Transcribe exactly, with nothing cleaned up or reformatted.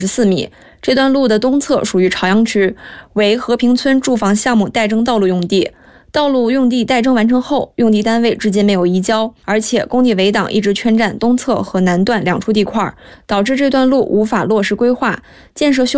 十四米。这段路的东侧属于朝阳区，为和平村住房项目待征道路用地。道路用地待征完成后，用地单位至今没有移交，而且工地围挡一直圈占东侧和南段两处地块，导致这段路无法落实规划，建设修